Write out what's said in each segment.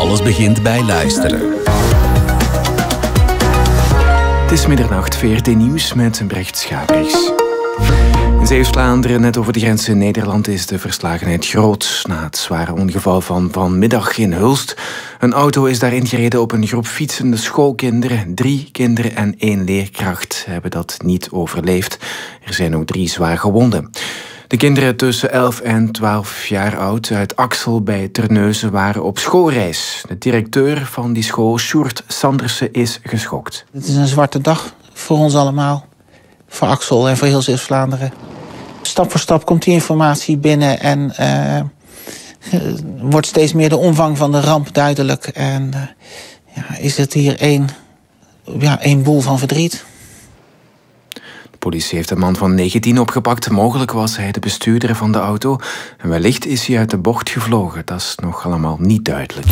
Alles begint bij luisteren. Het is middernacht, VRT Nieuws met Brecht Schabriks. In Zeeuws-Vlaanderen, net over de grens in Nederland, is de verslagenheid groot na het zware ongeval van vanmiddag in Hulst. Een auto is daar ingereden op een groep fietsende schoolkinderen. 3 kinderen en 1 leerkracht hebben dat niet overleefd. Er zijn ook 3 zwaar gewonden. De kinderen tussen 11 en 12 jaar oud uit Axel bij Terneuzen waren op schoolreis. De directeur van die school, Sjoerd Sandersen, is geschokt. Het is een zwarte dag voor ons allemaal. Voor Axel en voor heel Zeeuws-Vlaanderen. Stap voor stap komt die informatie binnen en wordt steeds meer de omvang van de ramp duidelijk. En is het hier één boel van verdriet. De politie heeft een man van 19 opgepakt. Mogelijk was hij de bestuurder van de auto. En wellicht is hij uit de bocht gevlogen. Dat is nog allemaal niet duidelijk.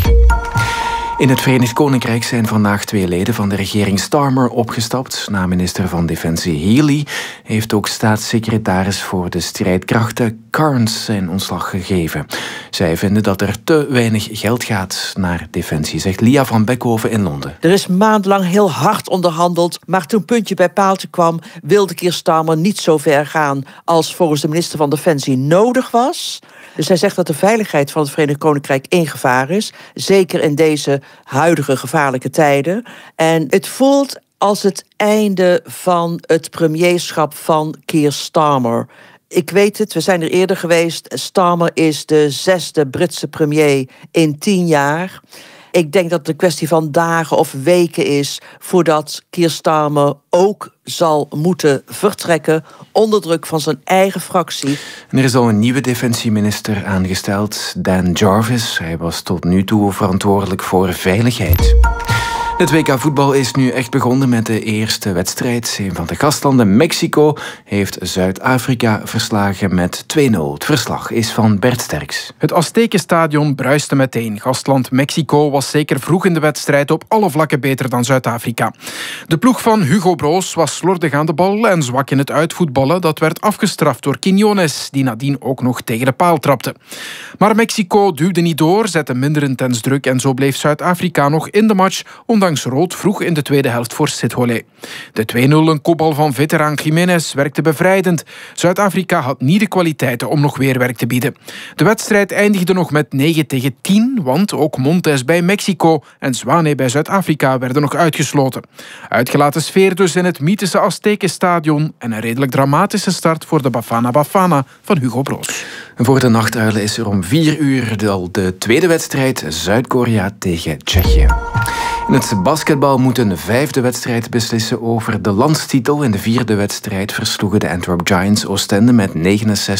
In het Verenigd Koninkrijk zijn vandaag 2 leden van de regering Starmer opgestapt. Na minister van Defensie Healy heeft ook staatssecretaris voor de strijdkrachten Carnes zijn ontslag gegeven. Zij vinden dat er te weinig geld gaat naar defensie, zegt Lia van Beckhoven in Londen. Er is maandenlang heel hard onderhandeld, maar toen puntje bij paaltje kwam, wilde Keir Starmer niet zo ver gaan als volgens de minister van Defensie nodig was. Dus hij zegt dat de veiligheid van het Verenigd Koninkrijk in gevaar is. Zeker in deze huidige gevaarlijke tijden. En het voelt als het einde van het premierschap van Keir Starmer. Ik weet het, we zijn er eerder geweest. Starmer is de 6e Britse premier in 10 jaar. Ik denk dat het een kwestie van dagen of weken is voordat Keir Starmer ook zal moeten vertrekken onder druk van zijn eigen fractie. En er is al een nieuwe defensieminister aangesteld, Dan Jarvis. Hij was tot nu toe verantwoordelijk voor veiligheid. Het WK voetbal is nu echt begonnen met de eerste wedstrijd. Een van de gastlanden, Mexico, heeft Zuid-Afrika verslagen met 2-0. Het verslag is van Bert Sterks. Het Aztekenstadion bruiste meteen. Gastland Mexico was zeker vroeg in de wedstrijd op alle vlakken beter dan Zuid-Afrika. De ploeg van Hugo Broos was slordig aan de bal en zwak in het uitvoetballen. Dat werd afgestraft door Quiñones, die nadien ook nog tegen de paal trapte. Maar Mexico duwde niet door, zette minder intens druk en zo bleef Zuid-Afrika nog in de match, ondanks rood vroeg in de tweede helft voor Sitholé. De 2-0, een kopbal van veteraan Jiménez, werkte bevrijdend. Zuid-Afrika had niet de kwaliteiten om nog weer werk te bieden. De wedstrijd eindigde nog met 9-10, want ook Montes bij Mexico en Zwane bij Zuid-Afrika werden nog uitgesloten. Uitgelaten sfeer dus in het mythische Aztekenstadion en een redelijk dramatische start voor de Bafana Bafana van Hugo Broos. En voor de nachtuilen is er om 4 uur al de tweede wedstrijd, Zuid-Korea tegen Tsjechië. In het basketbal moet een 5e wedstrijd beslissen over de landstitel. In de 4e wedstrijd versloegen de Antwerp Giants Oostende met 69-70.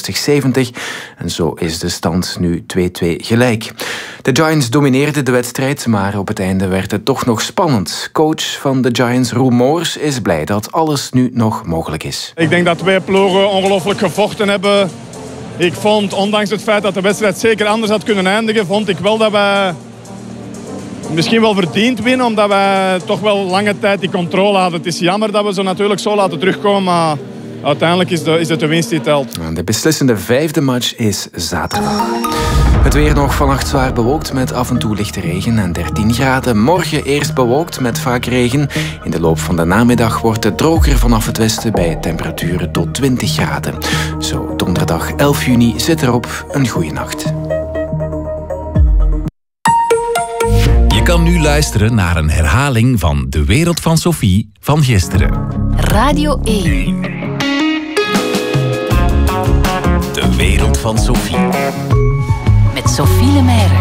En zo is de stand nu 2-2 gelijk. De Giants domineerden de wedstrijd, maar op het einde werd het toch nog spannend. Coach van de Giants, Roel Moors, is blij dat alles nu nog mogelijk is. Ik denk dat 2 ploegen ongelooflijk gevochten hebben. Ik vond, ondanks het feit dat de wedstrijd zeker anders had kunnen eindigen, vond ik wel dat wij misschien wel verdiend winnen, omdat wij toch wel lange tijd die controle hadden. Het is jammer dat we ze natuurlijk zo laten terugkomen, maar uiteindelijk is het de winst die telt. De beslissende 5e match is zaterdag. Het weer nog vannacht zwaar bewolkt met af en toe lichte regen en 13 graden. Morgen eerst bewolkt met vaak regen. In de loop van de namiddag wordt het droger vanaf het westen bij temperaturen tot 20 graden. Zo, donderdag 11 juni zit erop. Een goeie nacht. Je kan nu luisteren naar een herhaling van De Wereld van Sophie van gisteren. Radio 1. De Wereld van Sophie. Met Sophie Lemaire.